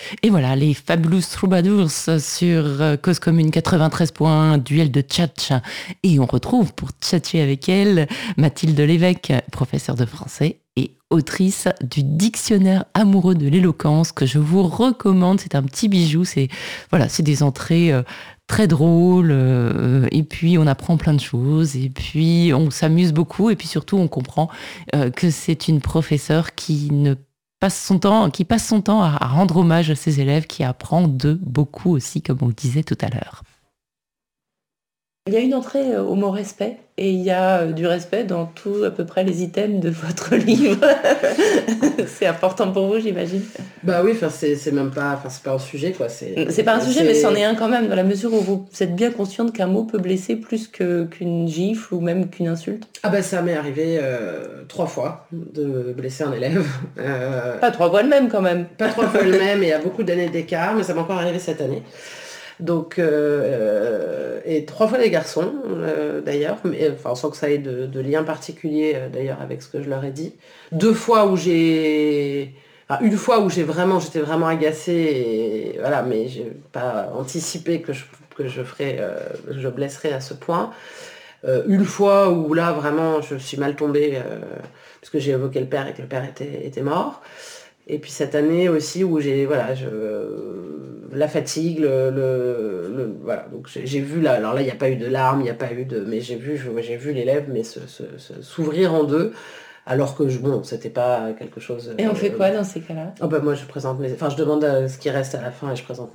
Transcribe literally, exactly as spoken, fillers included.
Et voilà, les Fabulous Troubadours sur euh, Cause Commune quatre-vingt-treize point un, duel de tchatch. Et on retrouve pour tchatcher avec elle Mathilde Lévesque, professeure de français et autrice du Dictionnaire amoureux de l'éloquence que je vous recommande. C'est un petit bijou, c'est voilà, c'est des entrées euh, très drôles euh, et puis on apprend plein de choses et puis on s'amuse beaucoup et puis surtout on comprend euh, que c'est une professeure qui ne passe son temps, qui passe son temps à, à rendre hommage à ses élèves, qui apprend de beaucoup aussi, comme on le disait tout à l'heure. Il y a une entrée au mot respect et il y a du respect dans tout à peu près les items de votre livre. C'est important pour vous, j'imagine. Bah oui, enfin c'est, c'est même pas, enfin c'est pas un sujet quoi. C'est, C'est pas un sujet, c'est... mais c'en est un quand même, dans la mesure où vous êtes bien consciente qu'un mot peut blesser plus que, qu'une gifle ou même qu'une insulte. Ah bah ça m'est arrivé euh, trois fois de blesser un élève. Euh, Pas trois fois le même quand même. Pas trois fois le même, et il y a beaucoup d'années d'écart, mais ça m'est encore arrivé cette année. Donc, euh, et trois fois des garçons, euh, d'ailleurs, mais enfin, sans que ça ait de, de lien particulier, euh, d'ailleurs, avec ce que je leur ai dit. Deux fois où j'ai... Enfin, une fois où j'ai vraiment, j'étais vraiment agacée, et voilà, mais j'ai pas anticipé que je, que je ferais, euh, je blesserais à ce point. Euh, une fois où là, vraiment, je suis mal tombée, euh, parce que j'ai évoqué le père et que le père était, était mort. Et puis cette année aussi où j'ai voilà je, la fatigue, le, le, le- voilà donc j'ai, j'ai vu là alors là il n'y a pas eu de larmes, il n'y a pas eu de mais j'ai vu je- j'ai vu l'élève mais se, se- se- s'ouvrir en deux alors que je, bon c'était pas quelque chose. Et on fait euh, quoi dans ces cas-là? oh ben moi je présente mes enfin je demande euh, ce qui reste à la fin et je présente